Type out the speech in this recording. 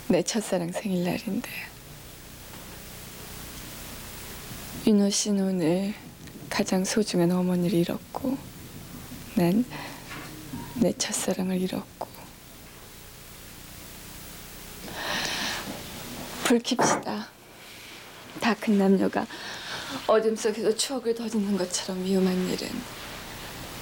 내 첫사랑 생일날인데 윤호 씨는 오늘 가장 소중한 어머니를 잃었고 난 내 첫사랑을 잃었고. 불 킵시다. 다 큰 남녀가 어둠 속에서 추억을 더듬는 것처럼 위험한 일은